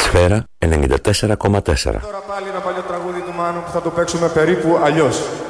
Σφαίρα 94,4. Τώρα πάλι ένα παλιό τραγούδι του Μάνου που θα το παίξουμε περίπου αλλιώς.